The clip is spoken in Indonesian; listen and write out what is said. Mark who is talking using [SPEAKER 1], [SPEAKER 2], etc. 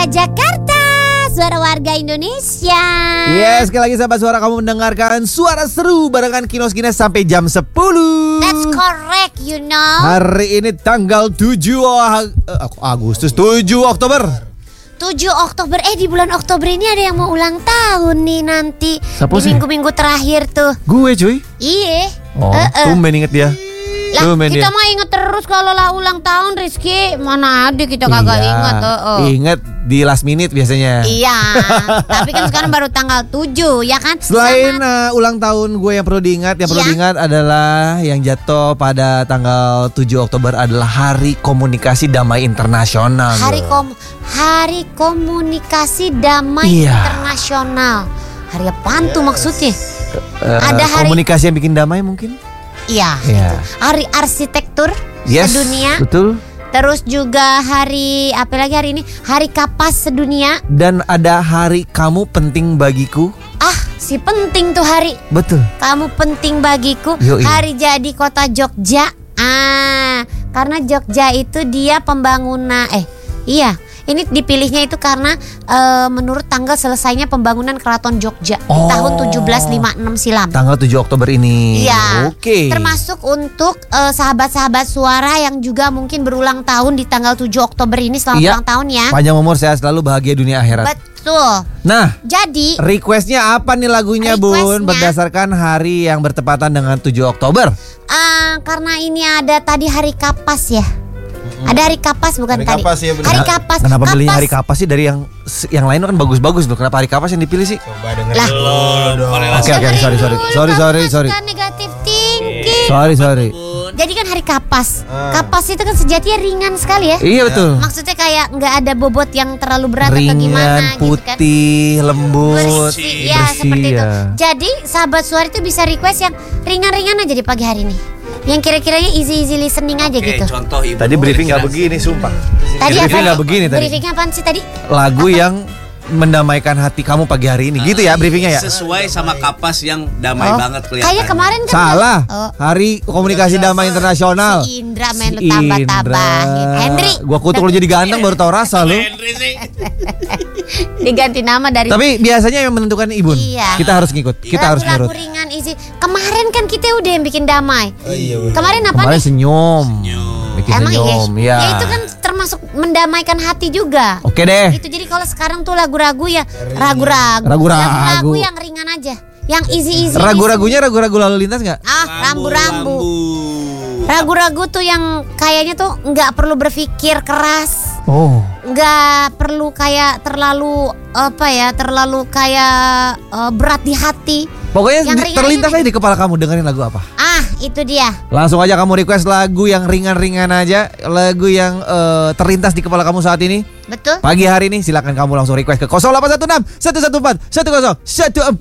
[SPEAKER 1] Jakarta, suara warga Indonesia.
[SPEAKER 2] Yes, sekali lagi sahabat suara, kamu mendengarkan suara seru barengan Kinos Kines sampai jam 10.
[SPEAKER 1] That's correct, you know.
[SPEAKER 2] Hari ini tanggal 7 Agustus, 7 Oktober.
[SPEAKER 1] 7 Oktober, di bulan Oktober ini ada yang mau ulang tahun nih nanti.
[SPEAKER 2] Siapa
[SPEAKER 1] di
[SPEAKER 2] sih?
[SPEAKER 1] minggu-minggu terakhir tuh.
[SPEAKER 2] Gue cuy.
[SPEAKER 1] Iya.
[SPEAKER 2] Tumben inget dia.
[SPEAKER 1] Lah, kita mah inget terus kalau lah ulang tahun, Rizky. Mana ada kita kagak inget.
[SPEAKER 2] Inget di last minute biasanya.
[SPEAKER 1] Iya. Tapi kan sekarang baru tanggal 7, ya kan?
[SPEAKER 2] Selain ulang tahun gue yang perlu diingat, perlu diingat adalah yang jatuh pada tanggal 7 Oktober adalah Hari Komunikasi Damai Internasional.
[SPEAKER 1] Hari Komunikasi Damai Internasional. Hari apaan tuh maksudnya? Ada hari
[SPEAKER 2] komunikasi yang bikin damai mungkin?
[SPEAKER 1] Iya. Hari arsitektur sedunia.
[SPEAKER 2] Betul.
[SPEAKER 1] Terus juga hari apa lagi hari ini? Hari kapas sedunia.
[SPEAKER 2] Dan ada hari kamu penting bagiku.
[SPEAKER 1] Si penting tuh hari.
[SPEAKER 2] Betul.
[SPEAKER 1] Kamu penting bagiku.
[SPEAKER 2] Yoi.
[SPEAKER 1] Hari jadi kota Jogja. Karena Jogja itu dia pembangunan. Ini dipilihnya itu karena menurut tanggal selesainya pembangunan Keraton Jogja di tahun 1756 silam.
[SPEAKER 2] Tanggal 7 Oktober ini.
[SPEAKER 1] Iya.
[SPEAKER 2] Oke.
[SPEAKER 1] Termasuk untuk sahabat-sahabat suara yang juga mungkin berulang tahun di tanggal 7 Oktober ini. Selamat ulang tahun ya.
[SPEAKER 2] Panjang umur, sehat selalu, bahagia dunia akhirat.
[SPEAKER 1] Betul.
[SPEAKER 2] Nah,
[SPEAKER 1] jadi
[SPEAKER 2] requestnya apa nih lagunya, Bun? Berdasarkan hari yang bertepatan dengan 7 Oktober.
[SPEAKER 1] Karena ini ada tadi hari kapas ya. Ada hari kapas bukan
[SPEAKER 3] hari
[SPEAKER 1] tadi.
[SPEAKER 3] Kapas, ya,
[SPEAKER 1] hari kapas.
[SPEAKER 2] Kenapa belinya hari kapas sih dari yang lain kan bagus-bagus loh. Kenapa hari kapas yang dipilih sih?
[SPEAKER 3] Coba dengerin dulu dong.
[SPEAKER 2] Oke, sorry.
[SPEAKER 1] Negatif thinking.
[SPEAKER 2] Sorry.
[SPEAKER 1] Jadi kan hari kapas. Kapas itu kan sejatinya ringan sekali ya.
[SPEAKER 2] Iya betul.
[SPEAKER 1] Maksudnya kayak nggak ada bobot yang terlalu berat
[SPEAKER 2] ringan,
[SPEAKER 1] atau gimana
[SPEAKER 2] putih,
[SPEAKER 1] gitu kan.
[SPEAKER 2] lembut,
[SPEAKER 1] bersih, seperti itu. Jadi sahabat suara itu bisa request yang ringan-ringan aja di pagi hari ini. Yang kira-kiranya easy listening aja gitu.
[SPEAKER 3] Contoh ibu.
[SPEAKER 2] Tadi briefing nggak begini, sumpah.
[SPEAKER 1] Tadi
[SPEAKER 2] briefing nggak begini tadi.
[SPEAKER 1] Briefingnya apaan sih tadi?
[SPEAKER 2] Lagu yang mendamaikan hati kamu pagi hari ini, gitu ya briefingnya ya.
[SPEAKER 3] Sesuai sama kapas yang damai banget kelihatan.
[SPEAKER 1] Kayak kemarin kan.
[SPEAKER 2] Salah. Hari Komunikasi Damai Internasional.
[SPEAKER 1] Si Indra main lu tambah-tambahin. Hendri.
[SPEAKER 2] Gua kutuk lu jadi ganteng baru tahu rasa lu.
[SPEAKER 3] Henry sih.
[SPEAKER 1] Diganti nama dari.
[SPEAKER 2] Tapi biasanya yang menentukan Ibun.
[SPEAKER 1] Iya.
[SPEAKER 2] Kita harus ngikut. Kita harus nurut.
[SPEAKER 1] Lagu ringan easy. Kemarin kan kita udah yang bikin damai. Kemarin apa
[SPEAKER 2] Kemarin
[SPEAKER 1] nih?
[SPEAKER 2] Senyum. Bikin
[SPEAKER 1] Emang
[SPEAKER 2] senyum.
[SPEAKER 1] iya? Ya itu kan termasuk mendamaikan hati juga.
[SPEAKER 2] Oke deh.
[SPEAKER 1] Itu jadi kalau sekarang tuh lagu-ragu ya ragu-ragu yang ringan aja, yang easy.
[SPEAKER 2] Ragu-ragunya ragu-ragu lalu lintas nggak?
[SPEAKER 1] Rambu-rambu. Ragu-ragu tuh yang kayaknya tuh nggak perlu berpikir keras. Nggak perlu kayak terlalu berat di hati.
[SPEAKER 2] Pokoknya terlintas aja di kepala kamu, dengerin lagu apa?
[SPEAKER 1] Itu dia.
[SPEAKER 2] Langsung aja kamu request lagu yang ringan-ringan aja, lagu yang terlintas di kepala kamu saat ini.
[SPEAKER 1] Betul.
[SPEAKER 2] Pagi hari ini silakan kamu langsung request ke 0816 114 1014.